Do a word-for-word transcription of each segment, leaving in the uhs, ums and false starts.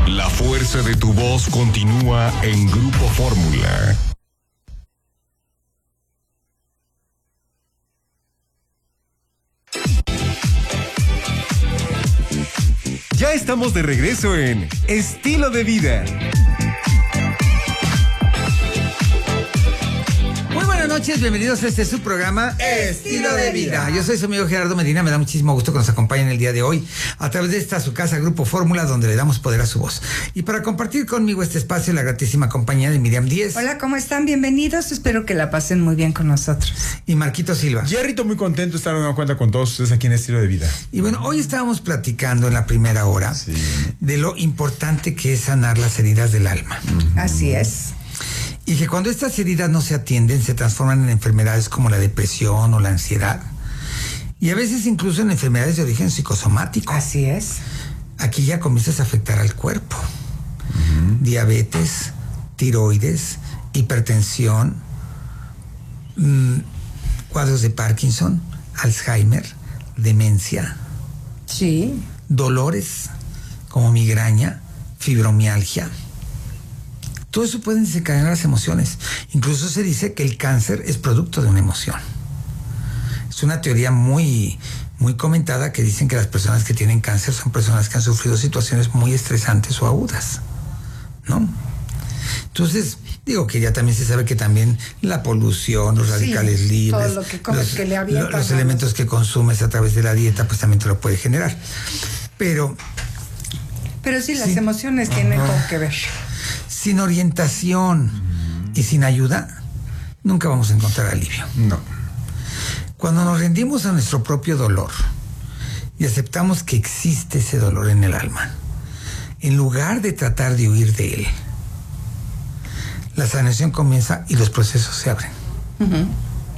La fuerza de tu voz continúa en Grupo Fórmula. Ya estamos de regreso en Estilo de Vida. Muy buenas noches, bienvenidos a este su programa Estilo de Vida. Yo soy su amigo Gerardo Medina, me da muchísimo gusto que nos acompañen el día de hoy a través de esta su casa Grupo Fórmula, donde le damos poder a su voz. Y para compartir conmigo este espacio, la gratísima compañía de Miriam Díez. Hola, ¿cómo están? Bienvenidos, espero que la pasen muy bien con nosotros. Y Marquito Silva. Jerrito, muy contento de estar dando cuenta con todos ustedes aquí en Estilo de Vida. Y bueno, hoy estábamos platicando en la primera hora sí. de lo importante que es sanar las heridas del alma. Uh-huh. Así es. Y que cuando estas heridas no se atienden, se transforman en enfermedades como la depresión o la ansiedad. Y a veces incluso en enfermedades de origen psicosomático. Así es. Aquí ya comienzas a afectar al cuerpo. Uh-huh. Diabetes, tiroides, hipertensión, mmm, cuadros de Parkinson, Alzheimer, demencia. Sí. Dolores como migraña, fibromialgia. Todo eso puede desencadenar las emociones. Incluso se dice que el cáncer es producto de una emoción. Es una teoría muy, muy comentada que dicen que las personas que tienen cáncer son personas que han sufrido situaciones muy estresantes o agudas, ¿no? Entonces, digo que ya también se sabe que también la polución, los radicales sí, libres, todo lo que comes, los, que le avientan, los elementos que consumes a través de la dieta, pues también te lo puede generar. Pero... Pero sí, las sí, emociones tienen uh-huh. todo que ver. Sin orientación uh-huh. y sin ayuda, nunca vamos a encontrar alivio. No. Cuando nos rendimos a nuestro propio dolor y aceptamos que existe ese dolor en el alma, en lugar de tratar de huir de él, la sanación comienza y los procesos se abren. Uh-huh.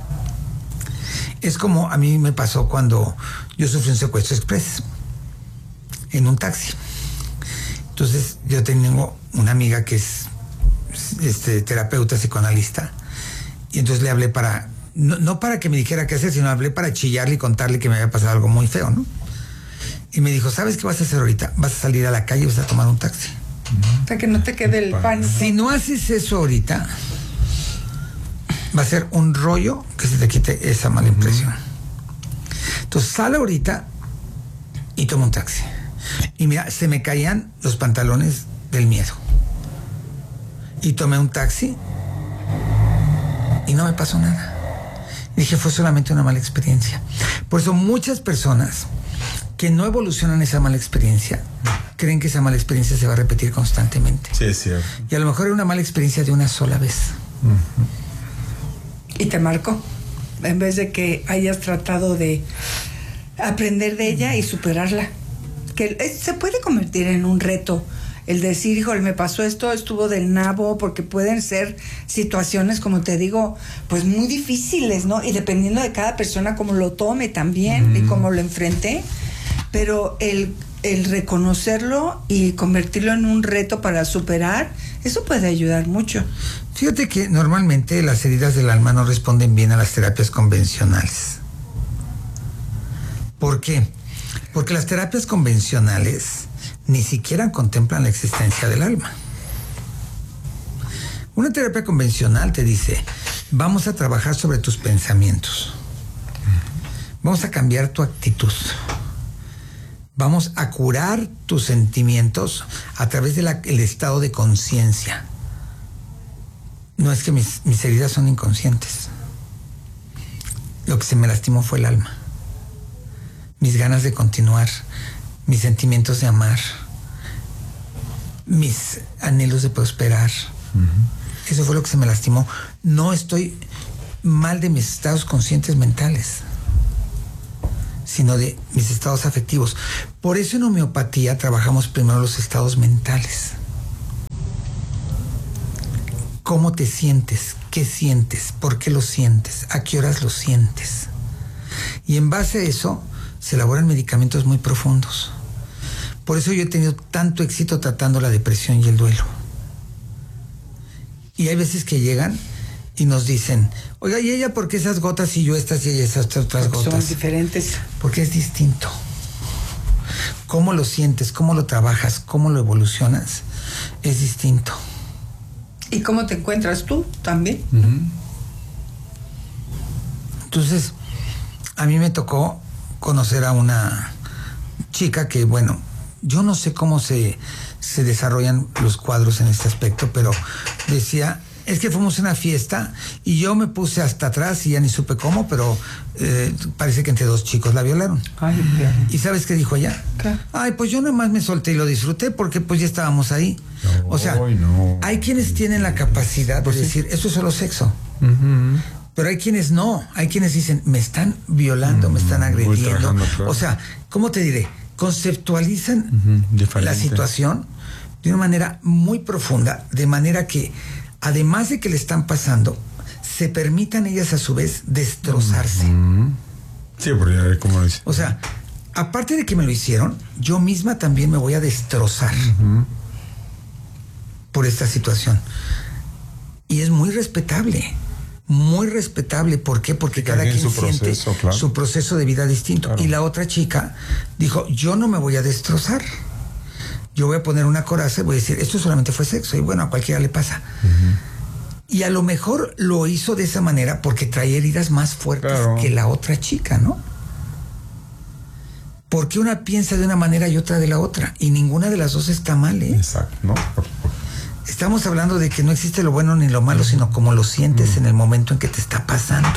Es como a mí me pasó cuando yo sufrí un secuestro express en un taxi. Entonces yo tengo una amiga que es este, terapeuta psicoanalista y entonces le hablé para, no, no para que me dijera qué hacer, sino hablé para chillarle y contarle que me había pasado algo muy feo, ¿no? Y me dijo, ¿sabes qué vas a hacer ahorita? Vas a salir a la calle y vas a tomar un taxi. Para que no te quede el pánico. Si no haces eso ahorita, va a ser un rollo que se te quite esa mala impresión. Entonces sal ahorita y toma un taxi. Y mira, se me caían los pantalones del miedo. Y tomé un taxi y no me pasó nada. Y dije, fue solamente una mala experiencia. Por eso muchas personas que no evolucionan esa mala experiencia creen que esa mala experiencia se va a repetir constantemente. Sí, es cierto. Y a lo mejor era una mala experiencia de una sola vez. Uh-huh. Y te marcó. En vez de que hayas tratado de aprender de ella y superarla. Que se puede convertir en un reto el decir, híjole, me pasó esto, estuvo del nabo, porque pueden ser situaciones, como te digo, pues muy difíciles, ¿no? Y dependiendo de cada persona cómo lo tome también, mm. y cómo lo enfrente, pero el, el reconocerlo y convertirlo en un reto para superar, eso puede ayudar mucho. Fíjate que normalmente las heridas del alma no responden bien a las terapias convencionales. ¿Por qué? Porque las terapias convencionales ni siquiera contemplan la existencia del alma. Una terapia convencional te dice, vamos a trabajar sobre tus pensamientos. Vamos a cambiar tu actitud. Vamos a curar tus sentimientos a través del estado de conciencia. No es que mis, mis heridas son inconscientes. Lo que se me lastimó fue el alma. Mis ganas de continuar, mis sentimientos de amar, mis anhelos de prosperar. Uh-huh. Eso fue lo que se me lastimó. No estoy mal de mis estados conscientes mentales, sino de mis estados afectivos. Por eso en homeopatía trabajamos primero los estados mentales. ¿Cómo te sientes? ¿Qué sientes? ¿Por qué lo sientes? ¿A qué horas lo sientes? Y en base a eso se elaboran medicamentos muy profundos. Por eso yo he tenido tanto éxito tratando la depresión y el duelo. Y hay veces que llegan y nos dicen, oiga, ¿y ella por qué esas gotas y yo estas y ella esas otras Porque gotas? son diferentes. Porque es distinto. cómo lo sientes, cómo lo trabajas, cómo lo evolucionas, es distinto. ¿Y cómo te encuentras tú también? Uh-huh. Entonces, a mí me tocó conocer a una chica que, bueno, yo no sé cómo se, se desarrollan los cuadros en este aspecto, pero decía, es que fuimos a una fiesta y yo me puse hasta atrás y ya ni supe cómo, pero eh, parece que entre dos chicos la violaron. Ay, ¿y sabes qué dijo ella? ¿Qué? Ay, pues yo nomás me solté y lo disfruté porque pues ya estábamos ahí. No, o sea, no. hay quienes tienen la capacidad pues de sí. decir, eso es solo sexo. Uh-huh. Pero hay quienes no, hay quienes dicen, me están violando, mm, me están agrediendo. Claro. O sea, ¿cómo te diré? Conceptualizan uh-huh. la situación de una manera muy profunda, de manera que, además de que le están pasando, se permitan ellas a su vez destrozarse. Uh-huh. Sí, porque como lo dice. O sea, aparte de que me lo hicieron, yo misma también me voy a destrozar uh-huh. por esta situación. Y es muy respetable. Muy respetable. ¿Por qué? Porque cada quien su siente proceso, claro. su proceso de vida distinto. Claro. Y la otra chica dijo, yo no me voy a destrozar. Yo voy a poner una coraza y voy a decir, esto solamente fue sexo. Y bueno, a cualquiera le pasa. Uh-huh. Y a lo mejor lo hizo de esa manera porque trae heridas más fuertes claro. que la otra chica, ¿no? Porque una piensa de una manera y otra de la otra. Y ninguna de las dos está mal, ¿eh? Exacto, ¿no? Estamos hablando de que no existe lo bueno ni lo malo, uh-huh. sino como lo sientes uh-huh. en el momento en que te está pasando.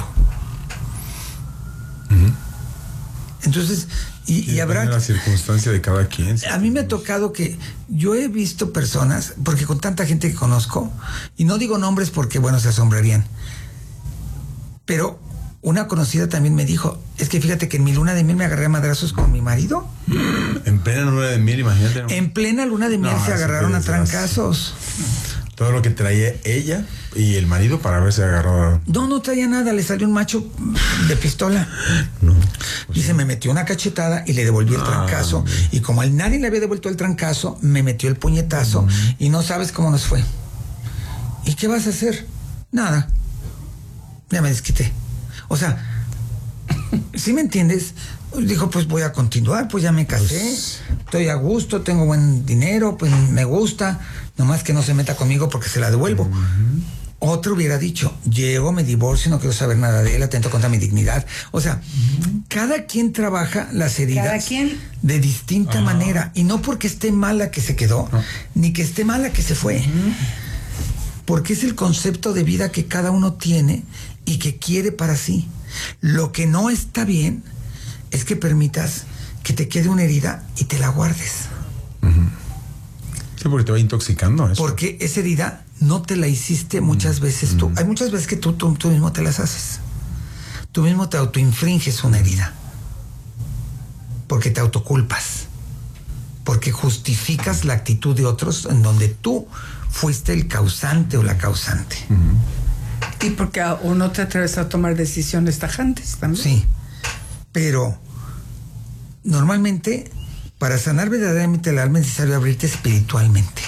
Uh-huh. Entonces, y, y, y habrá... la circunstancia de cada quien. A mí me ha tocado que yo he visto personas, porque con tanta gente que conozco, y no digo nombres porque, bueno, se asombrarían, pero una conocida también me dijo, es que fíjate que en mi luna de miel me agarré a madrazos con mi marido. En plena luna de miel, imagínate. ¿No? En plena luna de miel no, se agarraron a trancazos. Todo lo que traía ella y el marido para haberse agarrado. No, no traía nada, le salió un macho de pistola. No. Pues Dice, sí. me metió una cachetada y le devolví el ah, trancazo. Bien. Y como al nadie le había devuelto el trancazo, me metió el puñetazo uh-huh. y no sabes cómo nos fue. ¿Y qué vas a hacer? Nada. Ya me desquité. O sea, ¿sí me entiendes? Dijo, pues voy a continuar, pues ya me casé, pues... estoy a gusto, tengo buen dinero, pues me gusta, nomás que no se meta conmigo porque se la devuelvo. Uh-huh. Otro hubiera dicho, llego, me divorcio, no quiero saber nada de él, atento contra mi dignidad. O sea, uh-huh. cada quien trabaja las heridas cada quien... de distinta uh-huh. manera, y no porque esté mala que se quedó, uh-huh. ni que esté mala que se fue, uh-huh. porque es el concepto de vida que cada uno tiene y que quiere para sí. Lo que no está bien es que permitas que te quede una herida y te la guardes. Uh-huh. Sí, porque te va intoxicando eso. Porque esa herida no te la hiciste muchas uh-huh. veces tú. Hay muchas veces que tú, tú, tú mismo te las haces. Tú mismo te autoinfringes una herida. Porque te autoculpas. Porque justificas la actitud de otros en donde tú fuiste el causante o la causante. Uh-huh. Y porque o no te atreves a tomar decisiones tajantes también. Sí. Pero normalmente para sanar verdaderamente el alma es necesario abrirte espiritualmente,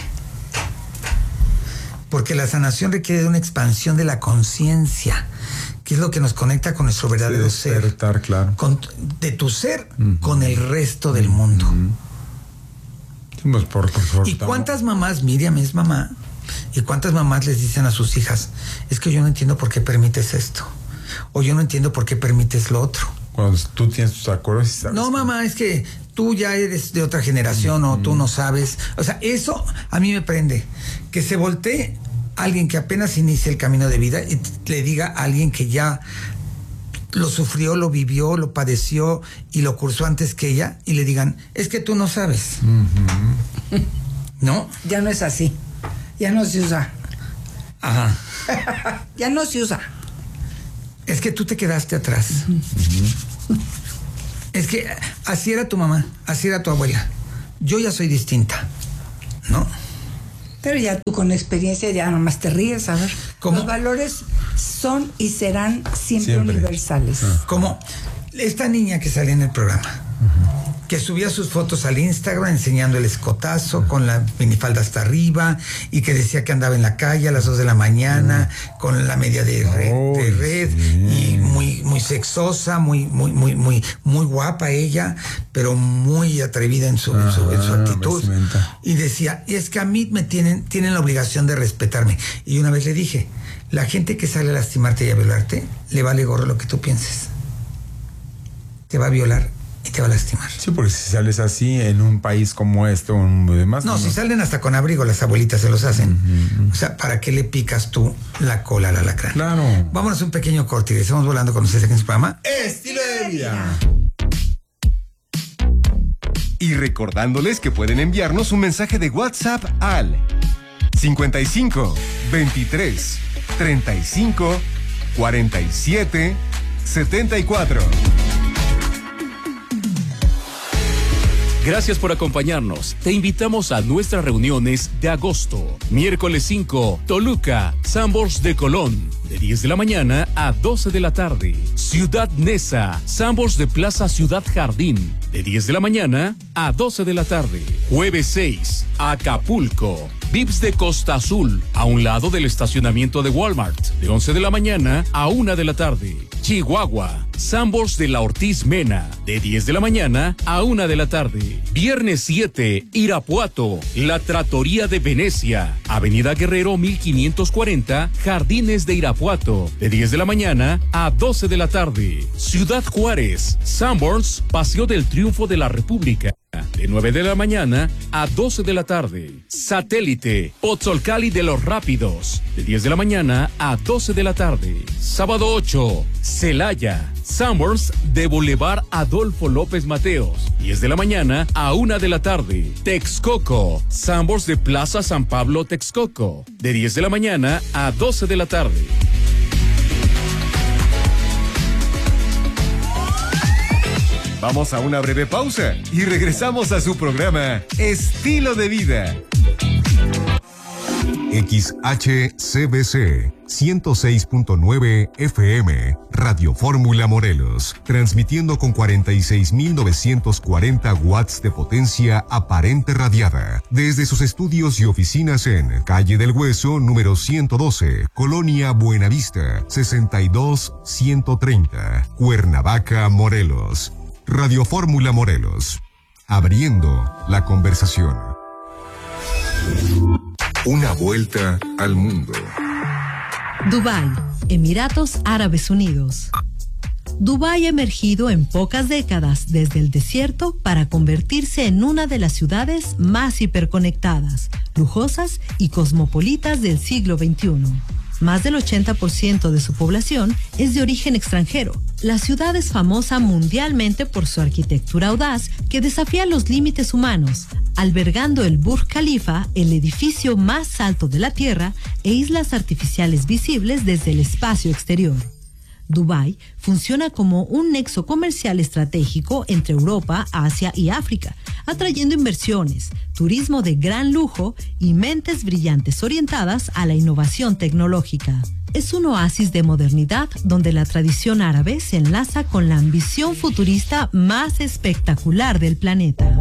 porque la sanación requiere de una expansión de la conciencia, que es lo que nos conecta con nuestro verdadero sí, despertar, ser, claro. con, de tu ser uh-huh. con el resto del uh-huh. mundo. Sí, pues por, por, por, ¿Y cuántas mamás, Miriam es mamá, y cuántas mamás les dicen a sus hijas, es que yo no entiendo por qué permites esto, o yo no entiendo por qué permites lo otro? Cuando tú tienes tus acuerdos y sabes. No, mamá, es que tú ya eres de otra generación mm-hmm. o tú no sabes. O sea, eso a mí me prende. Que se voltee alguien que apenas inicia el camino de vida y le diga a alguien que ya lo sufrió, lo vivió, lo padeció y lo cursó antes que ella y le digan, es que tú no sabes. Mm-hmm. ¿No? Ya no es así. Ya no se usa. Ajá. Ya no se usa. Es que tú te quedaste atrás. Uh-huh. Es que así era tu mamá, así era tu abuela. Yo ya soy distinta, ¿no? Pero ya tú con experiencia ya nomás te ríes, a ver. ¿Cómo? Los valores son y serán siempre, siempre. universales. Uh-huh. Como esta niña que salía en el programa, uh-huh. que subía sus fotos al Instagram enseñando el escotazo con la minifalda hasta arriba y que decía que andaba en la calle a las dos de la mañana mm. con la media de red, oh, de red sí. y muy muy sexosa, muy muy muy muy muy guapa ella, pero muy atrevida en su, ah, en su, en su actitud. Vestimenta. Y decía, es que a mí me tienen tienen la obligación de respetarme. Y una vez le dije, la gente que sale a lastimarte y a violarte, le vale gorro lo que tú pienses. Te va a violar y te va a lastimar. Sí, porque si sales así en un país como este o un demás. No, no, si salen hasta con abrigo, las abuelitas se los hacen. Uh-huh. O sea, ¿para qué le picas tú la cola al alacrán? Claro. Vámonos a un pequeño corte y estamos volando con ustedes aquí en su programa Estilo de Vida. Y recordándoles que pueden enviarnos un mensaje de WhatsApp al cincuenta y cinco, veintitrés, treinta y cinco, cuarenta y siete, setenta y cuatro. Gracias por acompañarnos. Te invitamos a nuestras reuniones de agosto. Miércoles cinco, Toluca, Sanborns de Colón, de diez de la mañana a doce de la tarde. Ciudad Neza, Sanborns de Plaza Ciudad Jardín, de diez de la mañana a doce de la tarde. Jueves seis, Acapulco, Vips de Costa Azul, a un lado del estacionamiento de Walmart, de once de la mañana a una de la tarde. Chihuahua, Sanborns de la Ortiz Mena, de diez de la mañana a una de la tarde. Viernes siete, Irapuato, La Trattoria de Venecia, Avenida Guerrero mil quinientos cuarenta, Jardines de Irapuato, de diez de la mañana a doce de la tarde. Ciudad Juárez, Sanborns, Paseo del Triunfo de la República, de nueve de la mañana a doce de la tarde. Satélite, Pozzolcali de los Rápidos, de diez de la mañana a doce de la tarde. Sábado ocho, Celaya, Sanborns de Boulevard Adolfo López Mateos, diez de la mañana a una de la tarde. Texcoco, Sanborns de Plaza San Pablo Texcoco, de diez de la mañana a doce de la tarde. Vamos a una breve pausa y regresamos a su programa Estilo de Vida. X H C B C ciento seis punto nueve F M, Radio Fórmula Morelos, transmitiendo con cuarenta y seis mil novecientos cuarenta watts de potencia aparente radiada, desde sus estudios y oficinas en Calle del Hueso, número ciento doce, Colonia Buenavista, sesenta y dos ciento treinta, Cuernavaca, Morelos. Radio Fórmula Morelos, abriendo la conversación. Una vuelta al mundo. Dubái, Emiratos Árabes Unidos. Dubái ha emergido en pocas décadas desde el desierto para convertirse en una de las ciudades más hiperconectadas, lujosas y cosmopolitas del siglo veintiuno. Más del ochenta por ciento de su población es de origen extranjero. La ciudad es famosa mundialmente por su arquitectura audaz que desafía los límites humanos, albergando el Burj Khalifa, el edificio más alto de la Tierra, e islas artificiales visibles desde el espacio exterior. Dubái funciona como un nexo comercial estratégico entre Europa, Asia y África, atrayendo inversiones, turismo de gran lujo y mentes brillantes orientadas a la innovación tecnológica. Es un oasis de modernidad donde la tradición árabe se enlaza con la ambición futurista más espectacular del planeta.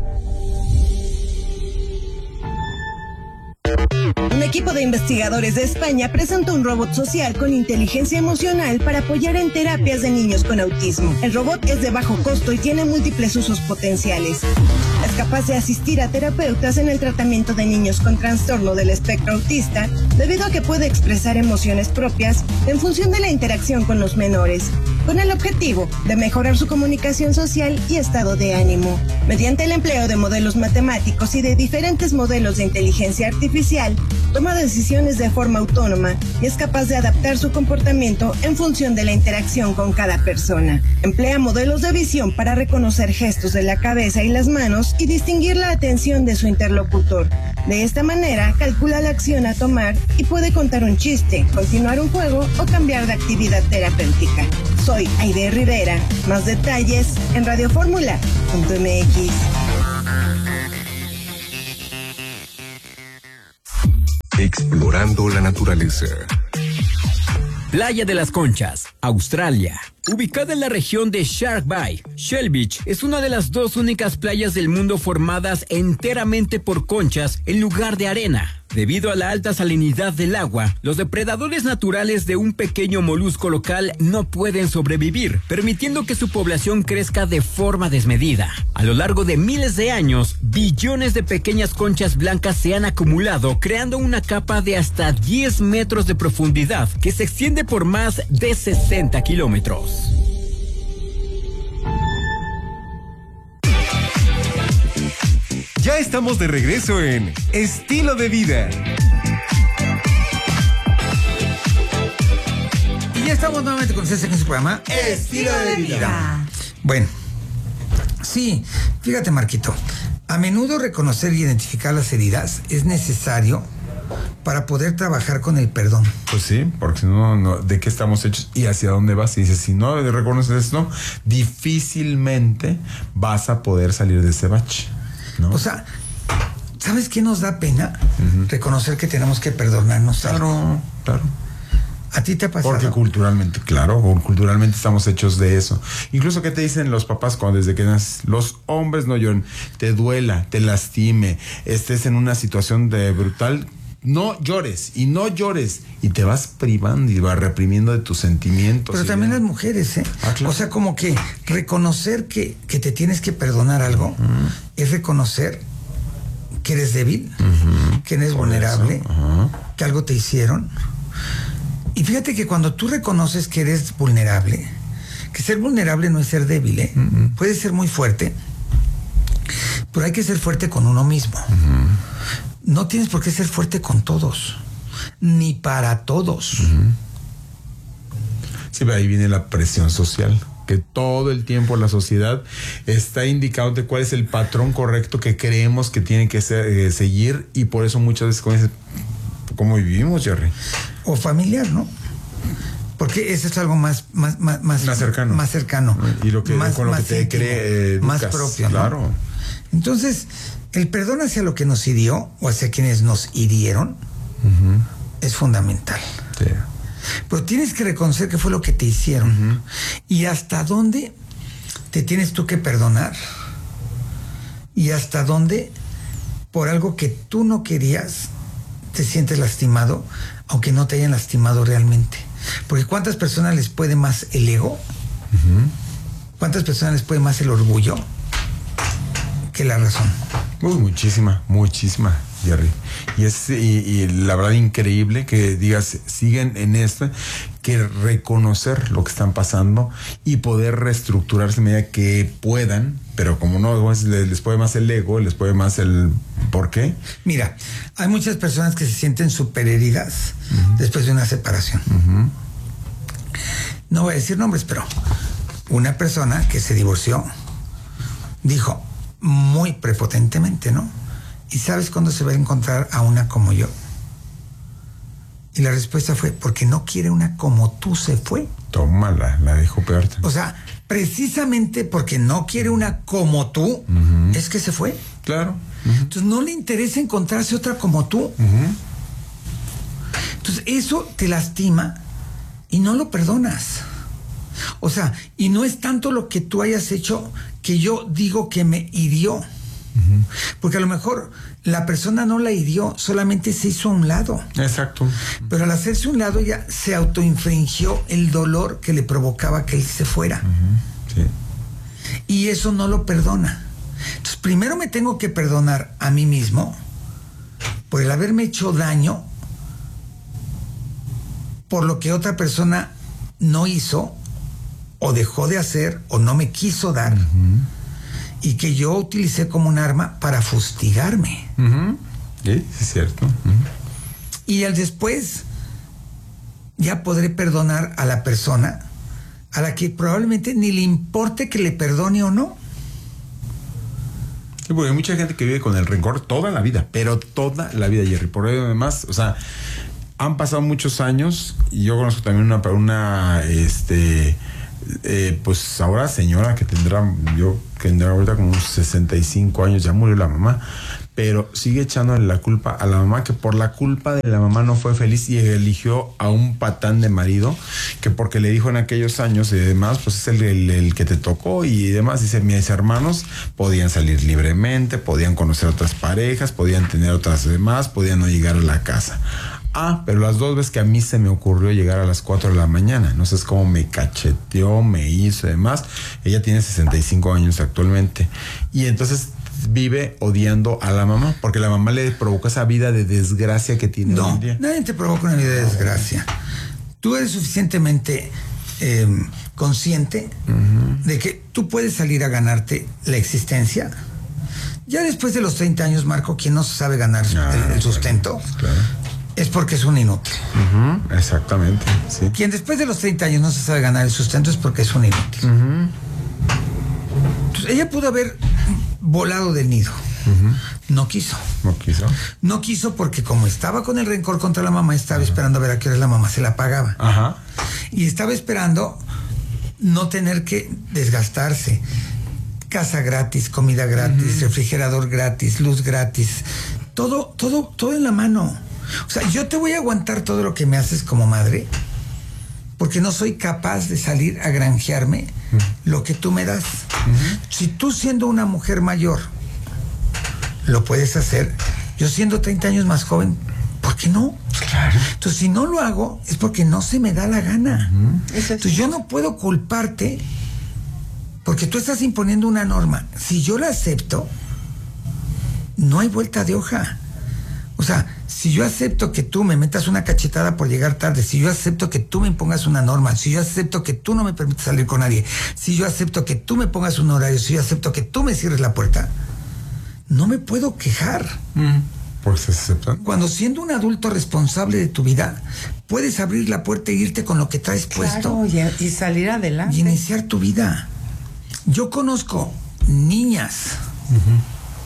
Un equipo de investigadores de España presentó un robot social con inteligencia emocional para apoyar en terapias de niños con autismo. El robot es de bajo costo y tiene múltiples usos potenciales. Es capaz de asistir a terapeutas en el tratamiento de niños con trastorno del espectro autista, debido a que puede expresar emociones propias en función de la interacción con los menores, con el objetivo de mejorar su comunicación social y estado de ánimo. Mediante el empleo de modelos matemáticos y de diferentes modelos de inteligencia artificial, toma decisiones de forma autónoma y es capaz de adaptar su comportamiento en función de la interacción con cada persona. Emplea modelos de visión para reconocer gestos de la cabeza y las manos y distinguir la atención de su interlocutor. De esta manera, calcula la acción a tomar y puede contar un chiste, continuar un juego o cambiar de actividad terapéutica. Soy Aide Rivera. Más detalles en radioformula punto m x. Explorando la naturaleza. Playa de las Conchas, Australia. Ubicada en la región de Shark Bay, Shell Beach es una de las dos únicas playas del mundo formadas enteramente por conchas en lugar de arena. Debido a la alta salinidad del agua, los depredadores naturales de un pequeño molusco local no pueden sobrevivir, permitiendo que su población crezca de forma desmedida. A lo largo de miles de años, billones de pequeñas conchas blancas se han acumulado, creando una capa de hasta diez metros de profundidad que se extiende por más de sesenta kilómetros. Ya estamos de regreso en Estilo de Vida. Y ya estamos nuevamente con ustedes en su programa Estilo de Vida. Bueno, sí, fíjate, Marquito, a menudo reconocer y identificar las heridas es necesario para poder trabajar con el perdón. Pues sí, porque si no, no, ¿de qué estamos hechos y hacia dónde vas? Y dices, si no reconoces esto, difícilmente vas a poder salir de ese bache, ¿no? O sea, ¿sabes qué nos da pena? Uh-huh. Reconocer que tenemos que perdonarnos. Claro, algo. claro. ¿A ti te ha pasado? Porque culturalmente, claro, culturalmente estamos hechos de eso. Incluso, ¿qué te dicen los papás cuando desde que naces? Los hombres no lloran. Te duela, te lastime, estés en una situación de brutal, no llores y no llores. Y te vas privando y vas reprimiendo de tus sentimientos. Pero también de... las mujeres, ¿eh? Ah, claro. O sea, como que reconocer que, que te tienes que perdonar algo uh-huh. es reconocer que eres débil, uh-huh. que eres Por vulnerable, uh-huh. que algo te hicieron. Y fíjate que cuando tú reconoces que eres vulnerable, que ser vulnerable no es ser débil, ¿eh? Uh-huh. Puede ser muy fuerte, pero hay que ser fuerte con uno mismo. Uh-huh. No tienes por qué ser fuerte con todos, ni para todos. Uh-huh. Sí, pero ahí viene la presión social, que todo el tiempo la sociedad está indicando cuál es el patrón correcto que creemos que tiene que ser, eh, seguir, y por eso muchas veces como dices, ¿cómo vivimos, Jerry? O familiar, ¿no? Porque eso es algo más más más más, más cercano, más cercano, y lo que más, con lo más que te íntimo, cree, educas, más propio, ¿no? Claro. Entonces, el perdón hacia lo que nos hirió o hacia quienes nos hirieron uh-huh. es fundamental. Sí. Pero tienes que reconocer qué fue lo que te hicieron uh-huh. y hasta dónde te tienes tú que perdonar y hasta dónde por algo que tú no querías te sientes lastimado, aunque no te hayan lastimado realmente. Porque ¿cuántas personas les puede más el ego? Uh-huh. ¿Cuántas personas les puede más el orgullo que la razón? Uy, muchísima, muchísima, Jerry. Y es y, y la verdad increíble que digas, siguen en esto, que reconocer lo que están pasando y poder reestructurarse a medida que puedan, pero como no, les, les puede más el ego, les puede más el ¿por qué? Mira, hay muchas personas que se sienten súper heridas uh-huh. después de una separación. Uh-huh. No voy a decir nombres, pero una persona que se divorció dijo muy prepotentemente, ¿no? ¿Y sabes cuándo se va a encontrar a una como yo? Y la respuesta fue, porque no quiere una como tú, se fue. Tómala, la dejó peor. O sea, precisamente porque no quiere una como tú, uh-huh. es que se fue. Claro. Uh-huh. Entonces no le interesa encontrarse otra como tú. Uh-huh. Entonces eso te lastima y no lo perdonas. O sea, y no es tanto lo que tú hayas hecho que yo digo que me hirió. Uh-huh. Porque a lo mejor la persona no la hirió, solamente se hizo a un lado. Exacto. Pero al hacerse a un lado ya se autoinfringió el dolor que le provocaba que él se fuera. Uh-huh. Sí. Y eso no lo perdona. Entonces, primero me tengo que perdonar a mí mismo por el haberme hecho daño por lo que otra persona no hizo o dejó de hacer o no me quiso dar. Uh-huh. Y que yo utilicé como un arma para fustigarme. Uh-huh. Sí, es cierto. Uh-huh. Y al después ya podré perdonar a la persona a la que probablemente ni le importe que le perdone o no. Sí, porque hay mucha gente que vive con el rencor toda la vida, pero toda la vida, Jerry. Por ello, además, o sea, han pasado muchos años y yo conozco también una, una este... Eh, pues ahora señora que tendrá, yo que tendrá ahorita como unos sesenta y cinco años, ya murió la mamá, pero sigue echándole la culpa a la mamá, que por la culpa de la mamá no fue feliz y eligió a un patán de marido, que porque le dijo en aquellos años y demás, pues es el, el, el que te tocó y demás. Dice, mis hermanos podían salir libremente, podían conocer otras parejas, podían tener otras demás, podían no llegar a la casa. Ah, pero las dos veces que a mí se me ocurrió llegar a las cuatro de la mañana, no sé cómo me cacheteó, me hizo y demás. Ella tiene sesenta y cinco años actualmente. Y entonces vive odiando a la mamá, porque la mamá le provocó esa vida de desgracia que tiene no, hoy en día. Nadie te provoca una vida de desgracia. Tú eres suficientemente eh, consciente uh-huh. de que tú puedes salir a ganarte la existencia. Ya después de los treinta años, Marco, quien no sabe ganar ah, el, el sustento, claro, claro. es porque es un inútil. Uh-huh, exactamente, sí. Quien después de los treinta años no se sabe ganar el sustento es porque es un inútil. Uh-huh. Entonces, ella pudo haber volado del nido. Uh-huh. No quiso. No quiso. No quiso porque como estaba con el rencor contra la mamá, estaba uh-huh. esperando a ver a qué hora la mamá se la pagaba. Ajá. Y estaba esperando no tener que desgastarse. Casa gratis, comida gratis, uh-huh. refrigerador gratis, luz gratis. Todo, todo, todo en la mano. O sea, yo te voy a aguantar todo lo que me haces como madre porque no soy capaz de salir a granjearme uh-huh. lo que tú me das. Uh-huh. Si tú siendo una mujer mayor lo puedes hacer, yo siendo treinta años más joven, ¿por qué no? Claro. Entonces, si no lo hago es porque no se me da la gana. Uh-huh. Entonces, yo no puedo culparte porque tú estás imponiendo una norma. Si yo la acepto, no hay vuelta de hoja. O sea, si yo acepto que tú me metas una cachetada por llegar tarde, si yo acepto que tú me impongas una norma, si yo acepto que tú no me permites salir con nadie, si yo acepto que tú me pongas un horario, si yo acepto que tú me cierres la puerta, no me puedo quejar. Mm. Pues se aceptan. Cuando siendo un adulto responsable de tu vida, puedes abrir la puerta e irte con lo que traes puesto. Claro, y, y salir adelante. Y iniciar tu vida. Yo conozco niñas uh-huh.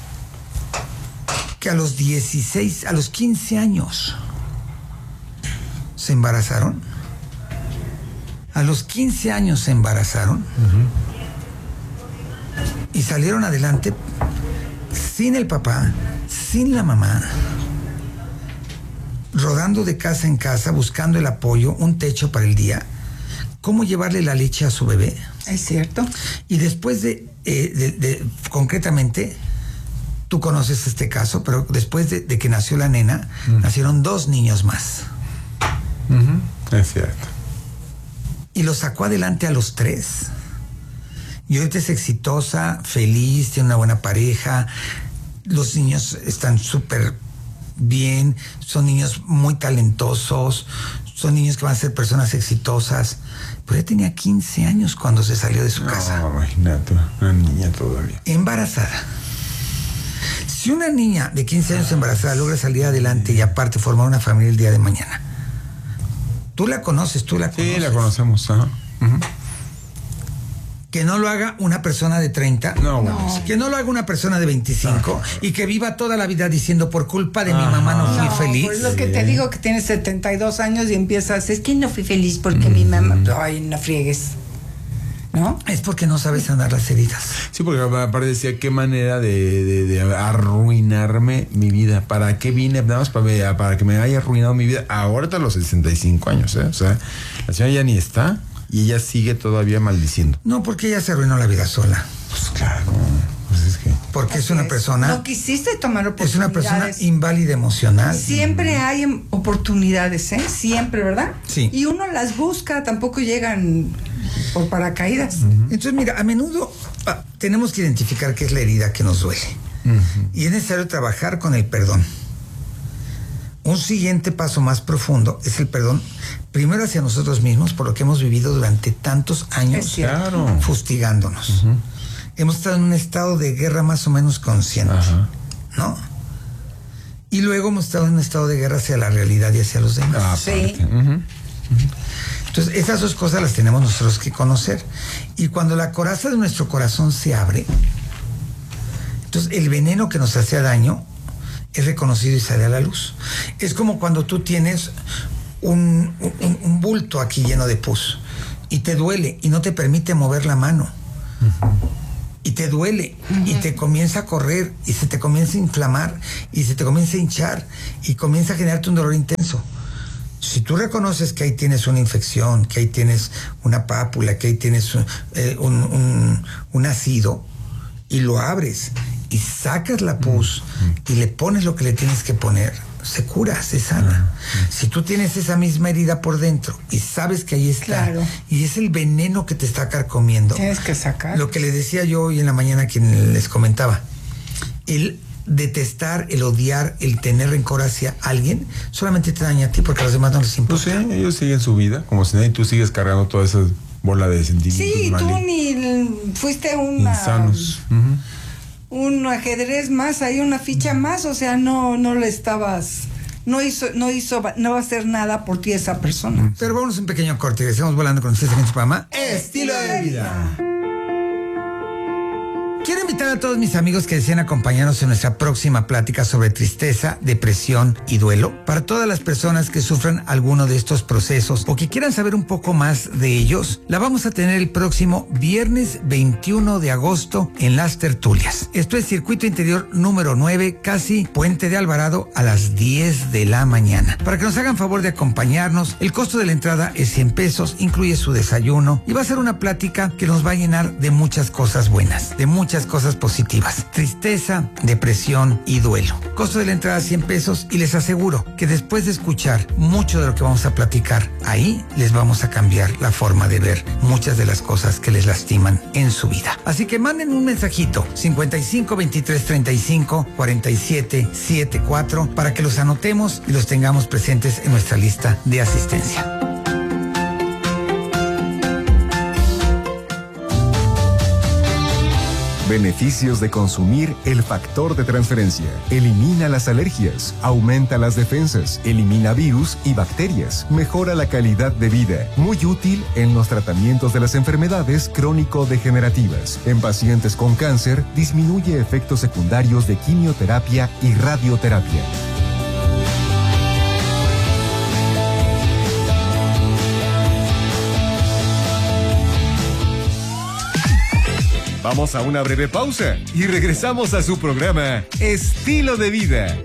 que a los dieciséis, a los quince años se embarazaron. A los quince años se embarazaron uh-huh. y salieron adelante sin el papá, sin la mamá, rodando de casa en casa, buscando el apoyo, un techo para el día, cómo llevarle la leche a su bebé. Es cierto. Y después de, eh, de, de concretamente, tú conoces este caso, pero después de, de que nació la nena, uh-huh. nacieron dos niños más. Uh-huh. Es cierto. Y los sacó adelante a los tres. Y ahorita es exitosa, feliz, tiene una buena pareja. Los niños están súper bien, son niños muy talentosos, son niños que van a ser personas exitosas. Pero ella tenía quince años cuando se salió de su no, casa. Imagínate, una niña todavía. Embarazada. Si una niña de quince años embarazada logra salir adelante y aparte formar una familia el día de mañana, tú la conoces, tú la conoces. Sí, la conocemos. Ajá. Uh-huh. Que no lo haga una persona de treinta. No, no. Que no lo haga una persona de veinticinco. Ajá. Y que viva toda la vida diciendo por culpa de Ajá. mi mamá no fui no, feliz. Por lo que te digo que tienes setenta y dos años y empiezas, es que no fui feliz porque mm. mi mamá, ay, no friegues. ¿No? Es porque no sabes sanar las heridas. Sí, porque aparte decía, qué manera de, de, de arruinarme mi vida. ¿Para qué vine? Nada más para, para que me haya arruinado mi vida. Ahorita a los sesenta y cinco años, ¿eh? O sea, la señora ya ni está y ella sigue todavía maldiciendo. No, porque ella se arruinó la vida sola. Pues claro, pues es que... Porque Así es una es. persona... No quisiste tomar oportunidades. Es una persona inválida emocional. Siempre hay oportunidades, ¿eh? Siempre, ¿verdad? Sí. Y uno las busca, tampoco llegan por paracaídas. Uh-huh. Entonces, mira, a menudo ah, tenemos que identificar qué es la herida que nos duele. Uh-huh. Y es necesario trabajar con el perdón. Un siguiente paso más profundo es el perdón, primero hacia nosotros mismos, por lo que hemos vivido durante tantos años claro. fustigándonos. Uh-huh. Hemos estado en un estado de guerra más o menos consciente, uh-huh. ¿no? Y luego hemos estado en un estado de guerra hacia la realidad y hacia los demás. Ah, sí. Uh-huh. Uh-huh. Entonces, esas dos cosas las tenemos nosotros que conocer. Y cuando la coraza de nuestro corazón se abre, entonces el veneno que nos hacía daño es reconocido y sale a la luz. Es como cuando tú tienes un, un, un bulto aquí lleno de pus y te duele y no te permite mover la mano. Uh-huh. y te duele, uh-huh. y te comienza a correr, y se te comienza a inflamar, y se te comienza a hinchar, y comienza a generarte un dolor intenso. Si tú reconoces que ahí tienes una infección, que ahí tienes una pápula, que ahí tienes un, eh, un, un, un ácido, y lo abres, y sacas la pus, uh-huh. y le pones lo que le tienes que poner, se cura, se sana. Uh-huh. Si tú tienes esa misma herida por dentro y sabes que ahí está, claro. y es el veneno que te está carcomiendo, tienes que sacar. Lo que le decía yo hoy en la mañana a quien les comentaba, el detestar, el odiar, el tener rencor hacia alguien, solamente te daña a ti porque a los demás no les importa. Pues sí, ellos siguen su vida, como si nadie, tú sigues cargando toda esa bola de sentimientos. Sí, mal, tú ni fuiste una... insanos. Uh-huh. Un ajedrez más, hay una ficha más, o sea, no, no le estabas, no hizo, no hizo, no va a hacer nada por ti esa persona. Pero vamos a un pequeño corte y estamos volando con ustedes en su programa Estilo de Vida. Quiero invitar a todos mis amigos que deseen acompañarnos en nuestra próxima plática sobre tristeza, depresión y duelo. Para todas las personas que sufran alguno de estos procesos o que quieran saber un poco más de ellos, la vamos a tener el próximo viernes veintiuno de agosto en Las Tertulias. Esto es Circuito Interior número nueve, casi Puente de Alvarado, a las diez de la mañana. Para que nos hagan favor de acompañarnos, el costo de la entrada es cien pesos, incluye su desayuno y va a ser una plática que nos va a llenar de muchas cosas buenas, de muchas cosas positivas. Tristeza, depresión y duelo. Costo de la entrada cien pesos y les aseguro que después de escuchar mucho de lo que vamos a platicar, ahí les vamos a cambiar la forma de ver muchas de las cosas que les lastiman en su vida. Así que manden un mensajito cincuenta y cinco veintitrés treinta y cinco cuarenta y siete setenta y cuatro para que los anotemos y los tengamos presentes en nuestra lista de asistencia. Beneficios de consumir el factor de transferencia. Elimina las alergias, aumenta las defensas, elimina virus y bacterias, mejora la calidad de vida. Muy útil en los tratamientos de las enfermedades crónico-degenerativas. En pacientes con cáncer, disminuye efectos secundarios de quimioterapia y radioterapia. Vamos a una breve pausa y regresamos a su programa Estilo de Vida.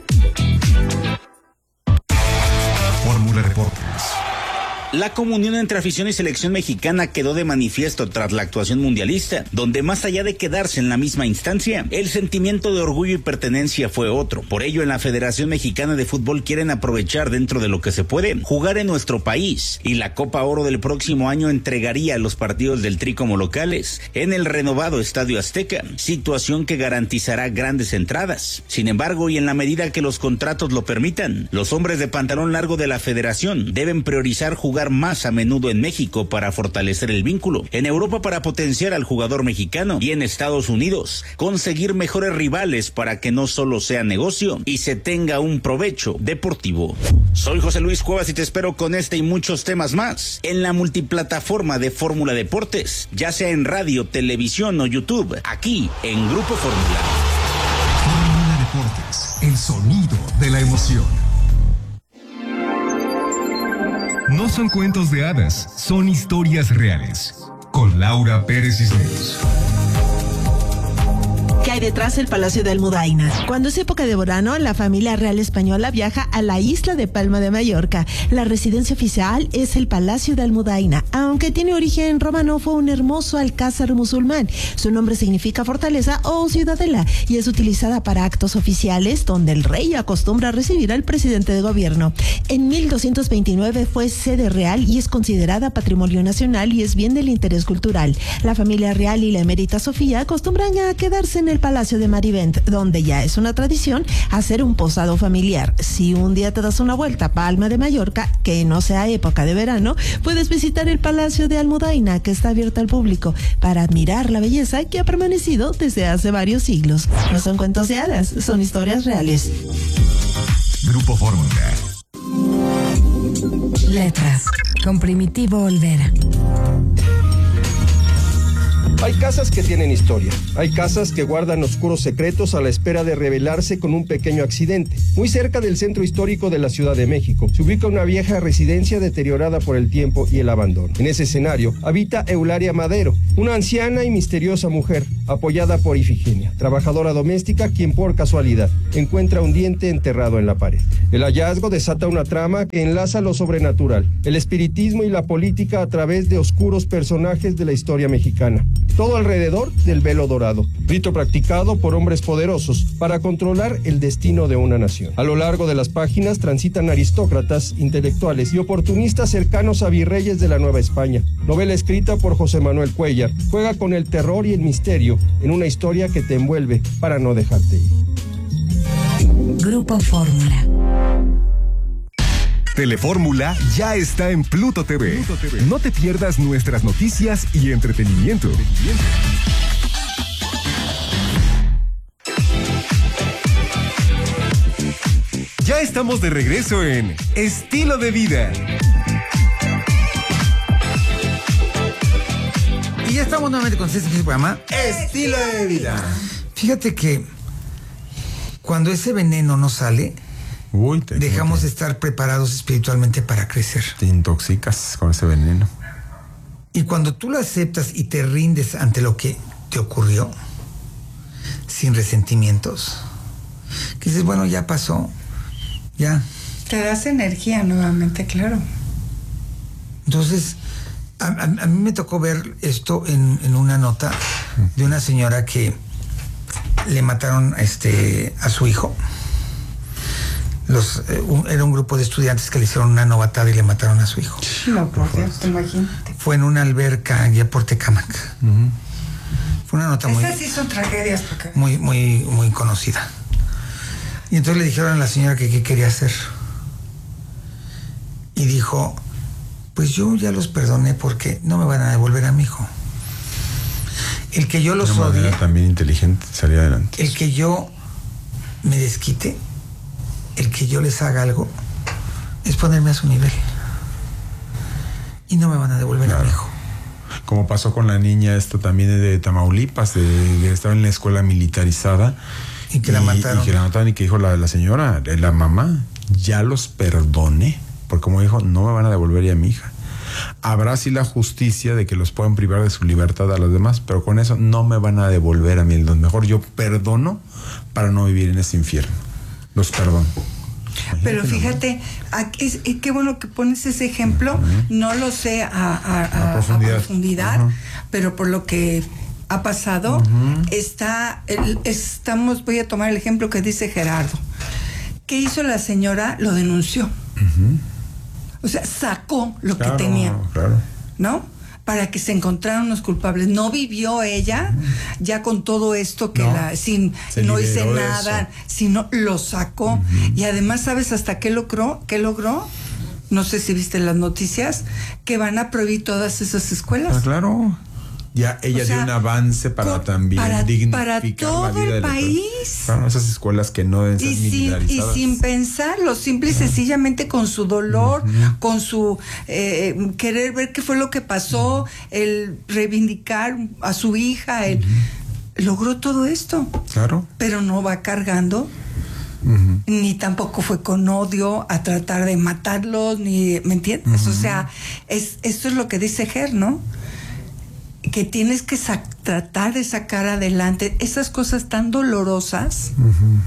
Fórmula Deportes. La comunión entre afición y selección mexicana quedó de manifiesto tras la actuación mundialista, donde más allá de quedarse en la misma instancia, el sentimiento de orgullo y pertenencia fue otro. Por ello, en la Federación Mexicana de Fútbol quieren aprovechar dentro de lo que se puede, jugar en nuestro país, y la Copa Oro del próximo año entregaría los partidos del Tri como locales en el renovado Estadio Azteca, situación que garantizará grandes entradas. Sin embargo, y en la medida que los contratos lo permitan, los hombres de pantalón largo de la Federación deben priorizar jugar más a menudo en México para fortalecer el vínculo, en Europa para potenciar al jugador mexicano y en Estados Unidos conseguir mejores rivales para que no solo sea negocio y se tenga un provecho deportivo. Soy José Luis Cuevas y te espero con este y muchos temas más en la multiplataforma de Fórmula Deportes, ya sea en radio, televisión o YouTube, aquí en Grupo Fórmula. Fórmula Deportes, el sonido de la emoción. No son cuentos de hadas, son historias reales. Con Laura Pérez Cisneros. ¿Qué hay detrás del Palacio de Almudaina? Cuando es época de verano, la familia real española viaja a la isla de Palma de Mallorca. La residencia oficial es el Palacio de Almudaina, aunque tiene origen romano, fue un hermoso alcázar musulmán. Su nombre significa fortaleza o ciudadela y es utilizada para actos oficiales donde el rey acostumbra a recibir al presidente de gobierno. En mil doscientos veintinueve fue sede real y es considerada patrimonio nacional y es bien del interés cultural. La familia real y la emérita Sofía acostumbran a quedarse en el Palacio de Marivent, donde ya es una tradición hacer un posado familiar. Si un día te das una vuelta a Palma de Mallorca, que no sea época de verano, puedes visitar el Palacio de Almudaina, que está abierto al público, para admirar la belleza que ha permanecido desde hace varios siglos. No son cuentos de hadas, son historias reales. Grupo Fórmula. Letras, con Primitivo Olvera. Hay casas que tienen historia, hay casas que guardan oscuros secretos a la espera de revelarse con un pequeño accidente. Muy cerca del centro histórico de la Ciudad de México se ubica una vieja residencia deteriorada por el tiempo y el abandono. En ese escenario habita Eulalia Madero, una anciana y misteriosa mujer, apoyada por Ifigenia, trabajadora doméstica quien por casualidad encuentra un diente enterrado en la pared. El hallazgo desata una trama que enlaza lo sobrenatural, el espiritismo y la política a través de oscuros personajes de la historia mexicana. Todo alrededor del velo dorado, rito practicado por hombres poderosos para controlar el destino de una nación. A lo largo de las páginas transitan aristócratas, intelectuales y oportunistas cercanos a virreyes de la Nueva España. Novela escrita por José Manuel Cuellar, juega con el terror y el misterio en una historia que te envuelve para no dejarte ir. Grupo Fórmula. Telefórmula ya está en Pluto T V. Pluto T V. No te pierdas nuestras noticias y entretenimiento. Ya estamos de regreso en Estilo de Vida. Y ya estamos nuevamente con este programa Estilo de Vida. Fíjate que cuando ese veneno no sale, Uy, te dejamos de estar preparados espiritualmente para crecer. Te intoxicas con ese veneno. Y cuando tú lo aceptas y te rindes ante lo que te ocurrió, sin resentimientos, que dices, bueno, ya pasó, ya. Te das energía nuevamente, claro. Entonces, a, a, a mí me tocó ver esto en, en una nota de una señora que le mataron este, a su hijo. Los, eh, un, era un grupo de estudiantes que le hicieron una novatada y le mataron a su hijo. No, por Dios, imagínate. Fue en una alberca allá por Tecámac. Uh-huh. Fue una nota muy... Esas sí son tragedias. Porque... Muy, muy, muy conocida. Y entonces le dijeron a la señora que qué quería hacer. Y dijo, pues yo ya los perdoné porque no me van a devolver a mi hijo. El que yo los odie... También inteligente, salir adelante. El que yo me desquite, el que yo les haga algo, es ponerme a su nivel. Y no me van a devolver claro. a mi hijo. Como pasó con la niña esto también de Tamaulipas, de, de estar en la escuela militarizada. Y que y, la mataron. Y que la mataron y que dijo la, la señora, la mamá, ya los perdoné. Porque como dijo, no me van a devolver ya a mi hija. Habrá sí la justicia de que los puedan privar de su libertad a los demás, pero con eso no me van a devolver a mí. Lo mejor yo perdono para no vivir en ese infierno. Los perdono. Pero fíjate, es, es, qué bueno que pones ese ejemplo. Uh-huh. No lo sé a, a, a, a profundidad, a profundidad uh-huh. pero por lo que ha pasado, uh-huh. está, el, estamos, voy a tomar el ejemplo que dice Gerardo. ¿Qué hizo la señora? Lo denunció. Uh-huh. O sea, sacó lo claro, que tenía. Claro. ¿No? Para que se encontraran los culpables. No vivió ella uh-huh. ya con todo esto que no, la sin no hice nada, eso. Sino lo sacó. Uh-huh. Y además, ¿sabes hasta qué logró? ¿Qué logró? No sé si viste las noticias, que van a prohibir todas esas escuelas. Ah, claro. Ya ella o sea, dio un avance para con, también para, dignificar para todo la vida el país. Claro, esas escuelas que no deben ser y sin, militarizadas. Y sin pensarlo, simple y sencillamente con su dolor, uh-huh. con su eh, querer ver qué fue lo que pasó, uh-huh. el reivindicar a su hija, el uh-huh. logró todo esto. Claro. Pero no va cargando. Uh-huh. Ni tampoco fue con odio a tratar de matarlos, ni, ¿me entiendes? Uh-huh. O sea, es, esto es lo que dice Ger, ¿no? Que tienes que sac- tratar de sacar adelante esas cosas tan dolorosas uh-huh.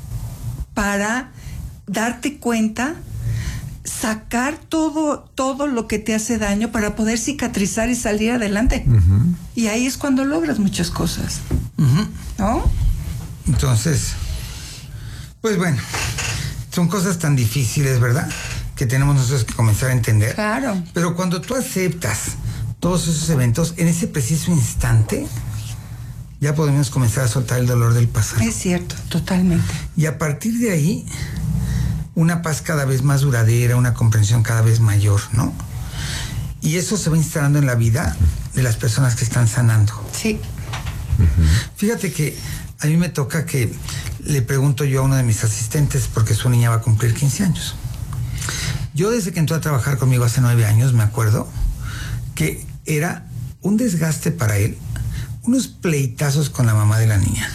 para darte cuenta, sacar todo, todo lo que te hace daño para poder cicatrizar y salir adelante. Uh-huh. Y ahí es cuando logras muchas cosas. Uh-huh. ¿No? Entonces, pues bueno, son cosas tan difíciles, ¿verdad? Que tenemos nosotros que comenzar a entender. Claro. Pero cuando tú aceptas todos esos eventos, en ese preciso instante, ya podemos comenzar a soltar el dolor del pasado. Es cierto, totalmente. Y a partir de ahí, una paz cada vez más duradera, una comprensión cada vez mayor, ¿no? Y eso se va instalando en la vida de las personas que están sanando. Sí. Uh-huh. Fíjate que a mí me toca que le pregunto yo a uno de mis asistentes, porque su niña va a cumplir quince años. Yo desde que entró a trabajar conmigo hace nueve años, me acuerdo que era un desgaste para él unos pleitazos con la mamá de la niña.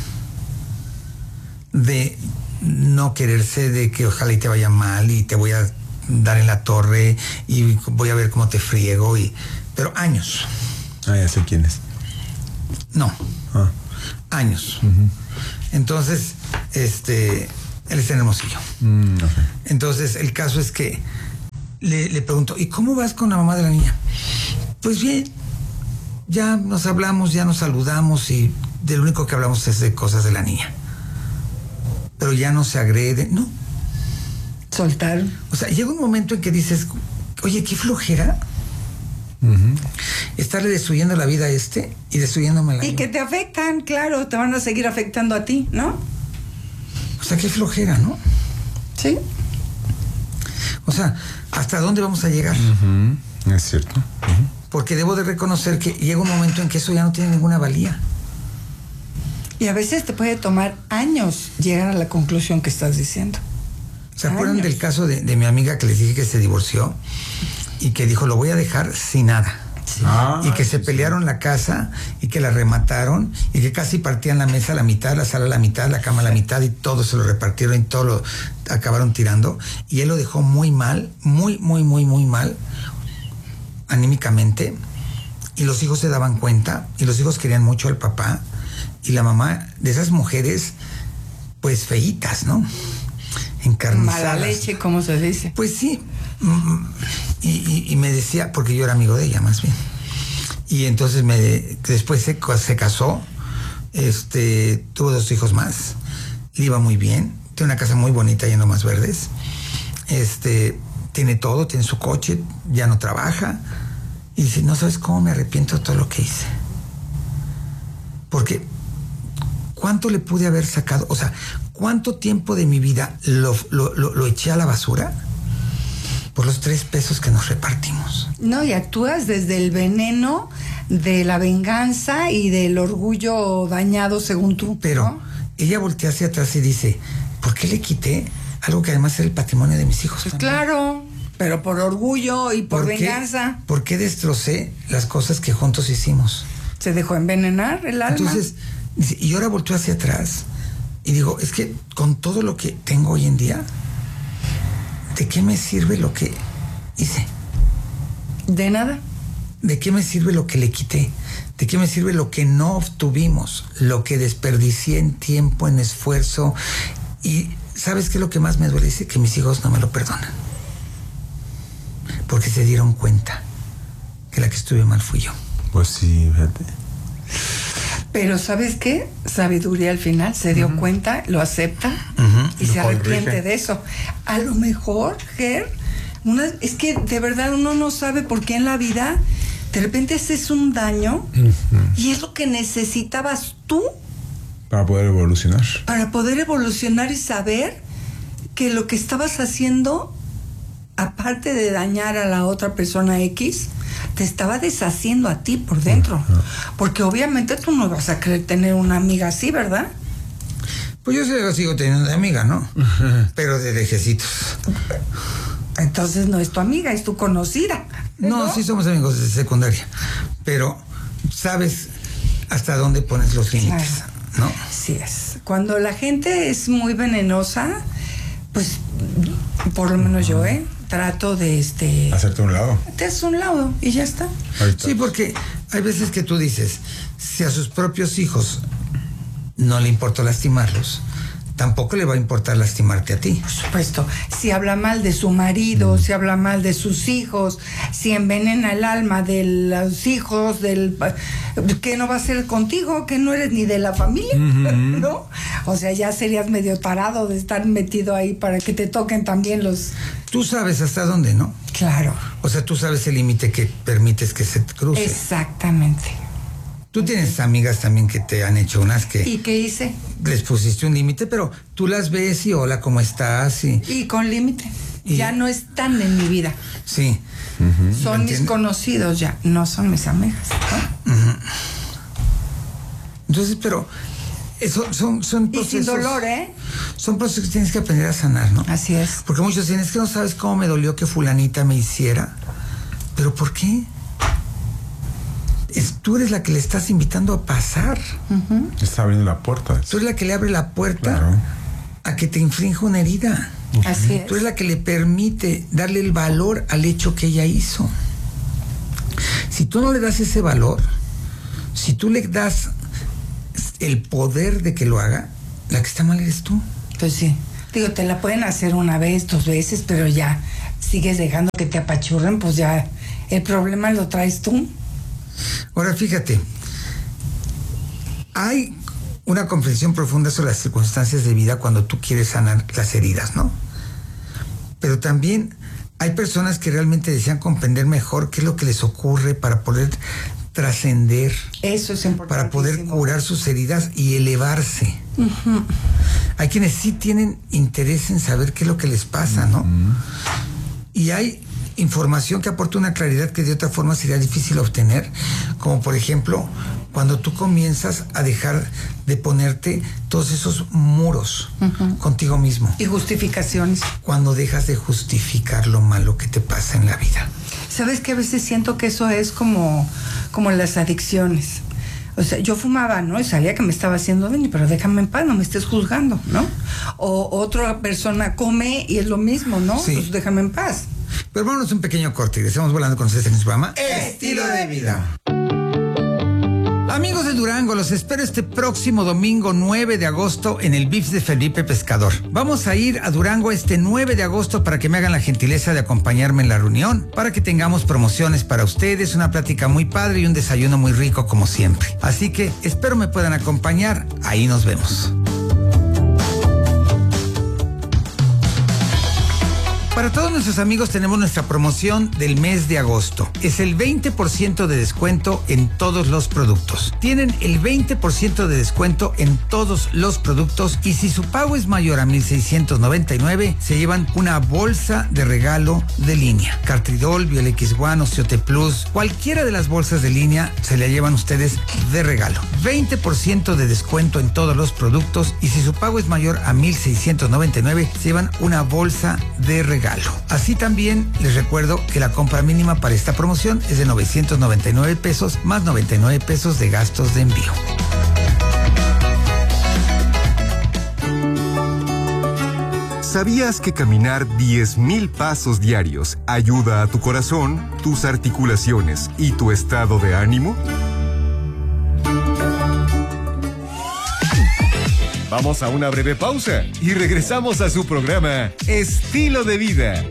De no quererse, de que ojalá y te vaya mal y te voy a dar en la torre y voy a ver cómo te friego. Y, pero años. Ah, ya sé quién es. No. Ah. Años. Uh-huh. Entonces, este, él está en Hermosillo. Mm, okay. Entonces, el caso es que le, le pregunto, ¿y cómo vas con la mamá de la niña? Pues bien, ya nos hablamos, ya nos saludamos y de lo único que hablamos es de cosas de la niña. Pero ya no se agrede, ¿no? Soltar. O sea, llega un momento en que dices, oye, qué flojera. Uh-huh. Estarle destruyendo la vida a este y destruyéndome la Y vida. que te afectan, claro, te van a seguir afectando a ti, ¿no? O sea, qué flojera, ¿no? Sí. O sea, ¿hasta dónde vamos a llegar? Uh-huh. Es cierto. Uh-huh. Porque debo de reconocer que llega un momento en que eso ya no tiene ninguna valía. Y a veces te puede tomar años llegar a la conclusión que estás diciendo. ¿Se acuerdan Años. del caso de, de mi amiga que les dije que se divorció y que dijo, lo voy a dejar sin nada? Sí. Ah, Y que sí, se sí. pelearon la casa y que la remataron y que casi partían la mesa a la mitad, la sala a la mitad, la cama a la mitad y todo se lo repartieron y todo lo acabaron tirando. Y él lo dejó muy mal, muy, muy, muy, muy mal, anímicamente. Y los hijos se daban cuenta y los hijos querían mucho al papá. Y la mamá de esas mujeres, pues feitas, ¿no? Encarnizadas. Mala leche, como se dice. Pues sí. Y, y, y me decía, porque yo era amigo de ella más bien. Y entonces me después se, se casó, este, tuvo dos hijos más, le iba muy bien, tiene una casa muy bonita lleno de más verdes, este, tiene todo, tiene su coche, ya no trabaja. Y dice, no sabes cómo me arrepiento de todo lo que hice. Porque ¿cuánto le pude haber sacado? O sea, ¿cuánto tiempo de mi vida lo, lo, lo, lo eché a la basura por los tres pesos que nos repartimos? No, y actúas desde el veneno de la venganza y del orgullo dañado según tú. Pero ¿no? ella voltea hacia atrás y dice, ¿por qué le quité algo que además era el patrimonio de mis hijos? Pues también? claro, pero por orgullo y por, ¿Por qué- venganza. ¿Por qué destrocé las cosas que juntos hicimos? Se dejó envenenar el alma. Entonces, dice, y ahora volteo hacia atrás y digo, es que con todo lo que tengo hoy en día, ¿de qué me sirve lo que hice? De nada. ¿De qué me sirve lo que le quité? ¿De qué me sirve lo que no obtuvimos? Lo que desperdicié en tiempo, en esfuerzo. Y ¿sabes qué es lo que más me duele? Dice que mis hijos no me lo perdonan. Porque se dieron cuenta que la que estuve mal fui yo. Pues sí, fíjate. Pero ¿sabes qué? Sabiduría al final, se dio uh-huh. cuenta, lo acepta uh-huh. y lo se arrepiente corrige. de eso. A lo mejor, Ger, una, es que de verdad uno no sabe por qué en la vida de repente haces un daño uh-huh. y es lo que necesitabas tú para poder evolucionar. Para poder evolucionar y saber que lo que estabas haciendo, aparte de dañar a la otra persona X, te estaba deshaciendo a ti por dentro. Uh-huh. Porque obviamente tú no vas a querer tener una amiga así, ¿verdad? Pues yo sí la sigo teniendo de amiga, ¿no? Uh-huh. Pero de lejecitos. Entonces no es tu amiga, es tu conocida. No, ¿no? Sí somos amigos de secundaria. Pero sabes hasta dónde pones los límites, claro. ¿no? Sí es. Cuando la gente es muy venenosa, pues por lo menos uh-huh. yo, ¿eh? Trato de este... hacerte a un lado. Te haces un lado y ya está. Sí, porque hay veces que tú dices, si a sus propios hijos no le importó lastimarlos, tampoco le va a importar lastimarte a ti. Por supuesto. Si habla mal de su marido, mm. si habla mal de sus hijos, si envenena el alma de los hijos, del ¿qué no va a hacer contigo? Que no eres ni de la familia, mm-hmm. ¿no? O sea, ya serías medio tarado de estar metido ahí para que te toquen también los... Tú sabes hasta dónde, ¿no? Claro. O sea, tú sabes el límite que permites que se cruce. Exactamente. Tú tienes amigas también que te han hecho unas que... ¿Y qué hice? Les pusiste un límite, pero tú las ves y hola, ¿cómo estás? Y, y con límite. Y... ya no están en mi vida. Sí. Uh-huh. Son mis conocidos ya, no son mis amigas, ¿no? Uh-huh. Entonces, pero... Eso, son, son procesos, y sin dolor, ¿eh? Son procesos que tienes que aprender a sanar, ¿no? Así es. Porque muchos dicen, es que no sabes cómo me dolió que fulanita me hiciera. ¿Pero por qué? es, tú eres la que le estás invitando a pasar. Uh-huh. Está abriendo la puerta. Tú eres la que le abre la puerta claro. a que te infrinja una herida. Uh-huh. Así es. Tú eres la que le permite darle el valor al hecho que ella hizo. Si tú no le das ese valor, si tú le das el poder de que lo haga, la que está mal eres tú. Pues sí. Digo, te la pueden hacer una vez, dos veces, pero ya sigues dejando que te apachurren, pues ya el problema lo traes tú. Ahora fíjate, hay una comprensión profunda sobre las circunstancias de vida cuando tú quieres sanar las heridas, ¿no? Pero también hay personas que realmente desean comprender mejor qué es lo que les ocurre para poder trascender. Eso es importante. Para poder curar sus heridas y elevarse. Uh-huh. Hay quienes sí tienen interés en saber qué es lo que les pasa, ¿no? Uh-huh. Y hay información que aporta una claridad que de otra forma sería difícil obtener, como por ejemplo, cuando tú comienzas a dejar de ponerte todos esos muros uh-huh. contigo mismo. Y justificaciones. Cuando dejas de justificar lo malo que te pasa en la vida. ¿Sabes que a veces siento que eso es como, como las adicciones? O sea, yo fumaba, ¿no? Y sabía que me estaba haciendo daño, pero déjame en paz, no me estés juzgando, ¿no? O otra persona come y es lo mismo, ¿no? Sí. Pues déjame en paz. Pero vámonos un pequeño corte y estamos volando con ustedes en su programa Estilo de Vida. Amigos de Durango, los espero este próximo domingo nueve de agosto en el B I F de Felipe Pescador. Vamos a ir a Durango este nueve de agosto para que me hagan la gentileza de acompañarme en la reunión, para que tengamos promociones para ustedes, una plática muy padre y un desayuno muy rico como siempre. Así que espero me puedan acompañar, ahí nos vemos. Para todos nuestros amigos tenemos nuestra promoción del mes de agosto. Es el veinte por ciento de descuento en todos los productos. Tienen el veinte por ciento de descuento en todos los productos y si su pago es mayor a mil seiscientos noventa y nueve, se llevan una bolsa de regalo de línea. Cartridol, Biolex One, Osteote Plus, cualquiera de las bolsas de línea se la llevan ustedes de regalo. veinte por ciento de descuento en todos los productos y si su pago es mayor a mil seiscientos noventa y nueve, se llevan una bolsa de regalo. Así también les recuerdo que la compra mínima para esta promoción es de novecientos noventa y nueve pesos más noventa y nueve pesos de gastos de envío. ¿Sabías que caminar diez mil pasos diarios ayuda a tu corazón, tus articulaciones y tu estado de ánimo? Vamos a una breve pausa y regresamos a su programa Estilo de Vida.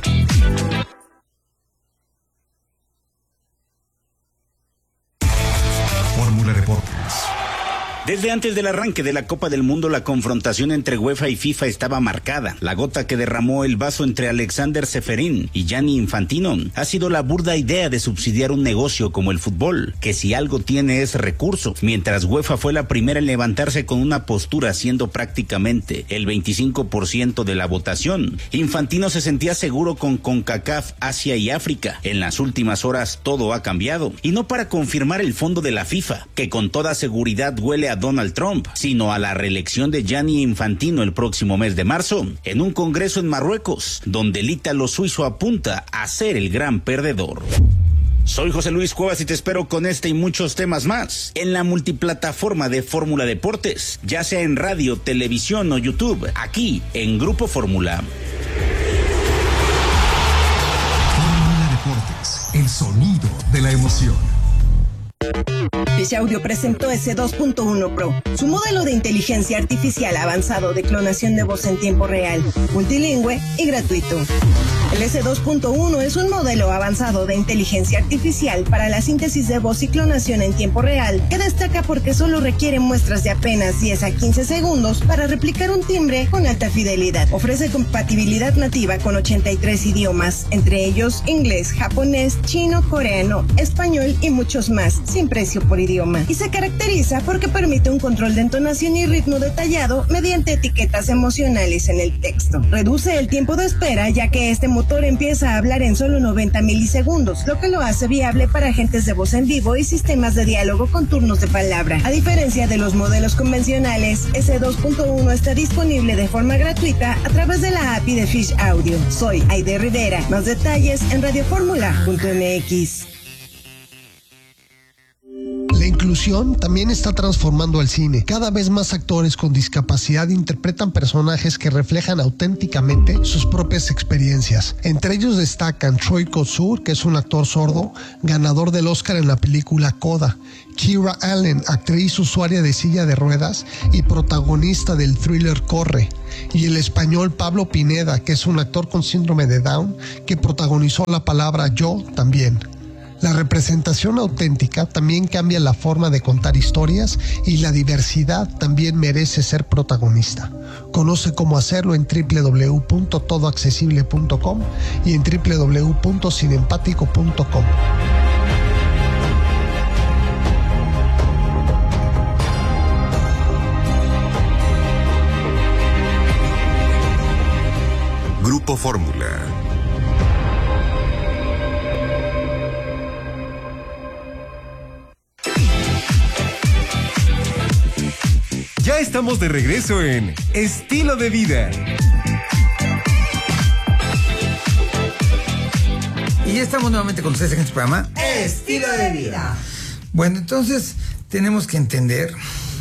Fórmula Deportes. Desde antes del arranque de la Copa del Mundo, la confrontación entre UEFA y FIFA estaba marcada. La gota que derramó el vaso entre Alexander Ceferín y Gianni Infantino ha sido la burda idea de subsidiar un negocio como el fútbol, que si algo tiene es recurso, mientras UEFA fue la primera en levantarse con una postura siendo prácticamente el veinticinco por ciento de la votación. Infantino se sentía seguro con CONCACAF, Asia y África. En las últimas horas todo ha cambiado, y no para confirmar el fondo de la FIFA, que con toda seguridad huele a Donald Trump, sino a la reelección de Gianni Infantino el próximo mes de marzo, en un congreso en Marruecos, donde el ítalo suizo apunta a ser el gran perdedor. Soy José Luis Cuevas y te espero con este y muchos temas más en la multiplataforma de Fórmula Deportes, ya sea en radio, televisión o YouTube, aquí en Grupo Fórmula. Fórmula Deportes, el sonido de la emoción. Fish Audio presentó S dos punto uno Pro, su modelo de inteligencia artificial avanzado de clonación de voz en tiempo real, multilingüe y gratuito. El S dos punto uno es un modelo avanzado de inteligencia artificial para la síntesis de voz y clonación en tiempo real, que destaca porque solo requiere muestras de apenas diez a quince segundos para replicar un timbre con alta fidelidad. Ofrece compatibilidad nativa con ochenta y tres idiomas, entre ellos inglés, japonés, chino, coreano, español y muchos más, sin precio por idioma. Y se caracteriza porque permite un control de entonación y ritmo detallado mediante etiquetas emocionales en el texto. Reduce el tiempo de espera, ya que este motor empieza a hablar en solo noventa milisegundos, lo que lo hace viable para agentes de voz en vivo y sistemas de diálogo con turnos de palabra. A diferencia de los modelos convencionales, S dos punto uno está disponible de forma gratuita a través de la A P I de Fish Audio. Soy Aide Rivera. Más detalles en radioformula punto m x. inclusión también está transformando el cine. Cada vez más actores con discapacidad interpretan personajes que reflejan auténticamente sus propias experiencias. Entre ellos destacan Troy Kotsur, que es un actor sordo, ganador del Oscar en la película Coda; Kira Allen, actriz usuaria de silla de ruedas y protagonista del thriller Corre; y el español Pablo Pineda, que es un actor con síndrome de Down, que protagonizó La palabra Yo también. La representación auténtica también cambia la forma de contar historias, y la diversidad también merece ser protagonista. Conoce cómo hacerlo en doble u doble u doble u punto todo accesible punto com y en doble u doble u doble u punto cinempático punto com. Grupo Fórmula. Ya estamos de regreso en Estilo de Vida. Y ya estamos nuevamente con ustedes en este programa Estilo de Vida. Bueno, entonces tenemos que entender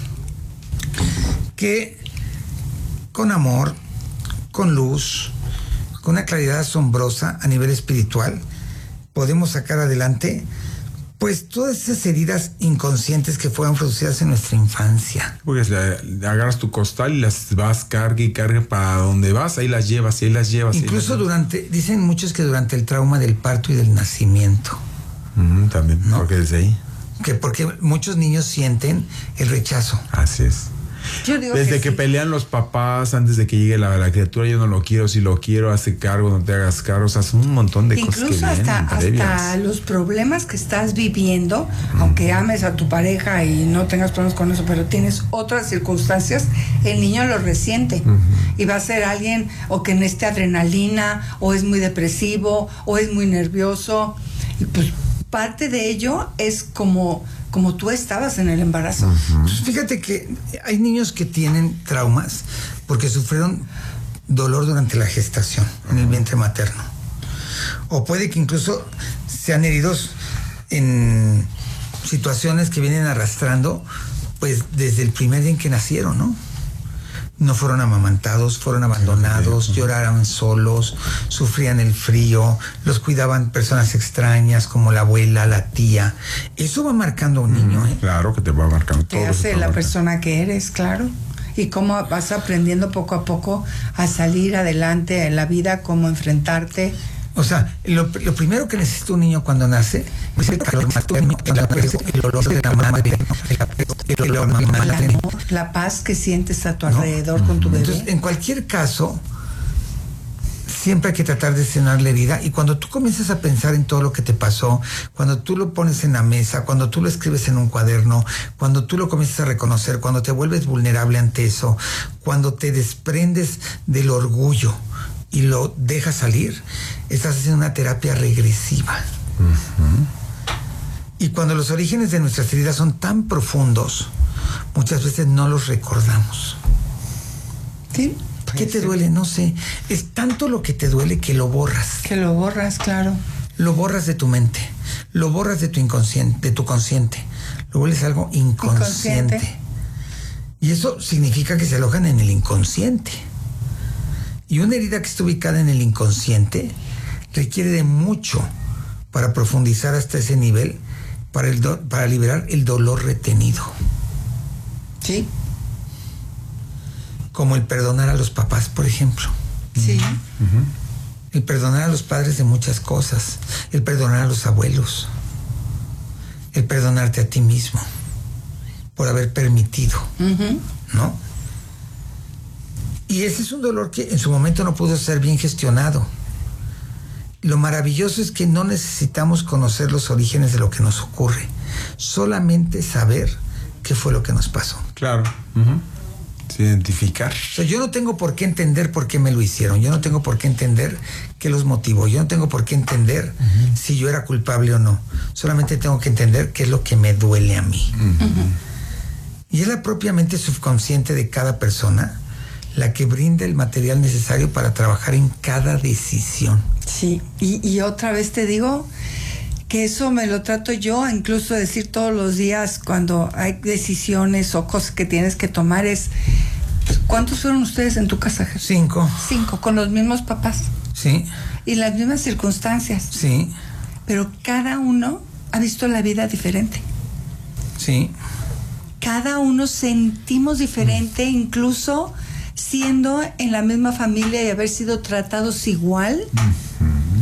que con amor, con luz, con una claridad asombrosa a nivel espiritual, podemos sacar adelante pues todas esas heridas inconscientes que fueron producidas en nuestra infancia. Pues le, le agarras tu costal y las vas cargue y cargue para donde vas, ahí las llevas, ahí las llevas. Incluso las llevas. durante, dicen muchos que durante el trauma del parto y del nacimiento. Mm, también, ¿no? Porque desde ahí. Que porque muchos niños sienten el rechazo. Así es. Yo digo Desde que, que sí. pelean los papás antes de que llegue la, la criatura, yo no lo quiero, si lo quiero, hazte cargo, no te hagas cargo, o sea, son un montón de Incluso cosas que hasta, vienen previas. hasta los problemas que estás viviendo, mm. aunque ames a tu pareja y no tengas problemas con eso, pero tienes otras circunstancias, el niño lo resiente. Uh-huh. Y va a ser alguien o que necesite adrenalina, o es muy depresivo, o es muy nervioso. Y pues parte de ello es como... como tú estabas en el embarazo. Uh-huh. Pues fíjate que hay niños que tienen traumas porque sufrieron dolor durante la gestación, en el vientre materno. O puede que incluso sean heridos en situaciones que vienen arrastrando, pues desde el primer día en que nacieron, ¿no? No fueron amamantados, fueron abandonados, sí, lloraron solos, sufrían el frío, los cuidaban personas extrañas como la abuela, la tía. Eso va marcando a un niño, ¿eh? Claro que te va marcando todo. Te hace la persona que eres, claro. Y cómo vas aprendiendo poco a poco a salir adelante en la vida, cómo enfrentarte. O sea, lo, lo primero que necesita un niño cuando nace es el calor materno, el olor de la madre, el olor materno, la paz que sientes a tu alrededor, ¿no? Con tu bebé. Entonces, en cualquier caso, siempre hay que tratar de sanar la herida, y cuando tú comienzas a pensar en todo lo que te pasó, cuando tú lo pones en la mesa, cuando tú lo escribes en un cuaderno, cuando tú lo comienzas a reconocer, cuando te vuelves vulnerable ante eso, cuando te desprendes del orgullo y lo dejas salir, estás haciendo una terapia regresiva. Uh-huh. Y cuando los orígenes de nuestras heridas son tan profundos, muchas veces no los recordamos. ¿Sí? ¿Qué te duele? No sé. Es tanto lo que te duele que lo borras. Que lo borras, claro. Lo borras de tu mente, lo borras de tu inconsciente, de tu consciente. Lo vuelves algo inconsciente. inconsciente. Y eso significa que se alojan en el inconsciente. Y una herida que está ubicada en el inconsciente requiere de mucho para profundizar hasta ese nivel, para, el do, para liberar el dolor retenido. Sí. Como el perdonar a los papás, por ejemplo. Sí. Uh-huh. El perdonar a los padres de muchas cosas. El perdonar a los abuelos. El perdonarte a ti mismo por haber permitido. Uh-huh. ¿No? Y ese es un dolor que en su momento no pudo ser bien gestionado. Lo maravilloso es que no necesitamos conocer los orígenes de lo que nos ocurre, solamente saber qué fue lo que nos pasó. Claro. Uh-huh. Sí, identificar. O sea, yo no tengo por qué entender por qué me lo hicieron, yo no tengo por qué entender qué los motivó, yo no tengo por qué entender uh-huh. si yo era culpable o no, solamente tengo que entender qué es lo que me duele a mí. Uh-huh. Y es la propia mente subconsciente de cada persona la que brinda el material necesario para trabajar en cada decisión. Sí, y, y otra vez te digo que eso me lo trato yo, incluso decir todos los días cuando hay decisiones o cosas que tienes que tomar es, ¿cuántos fueron ustedes en tu casa? Cinco. Cinco, con los mismos papás. Sí. Y las mismas circunstancias. Sí. Pero cada uno ha visto la vida diferente. Sí. Cada uno sentimos diferente, mm. incluso siendo en la misma familia y haber sido tratados igual. Mm.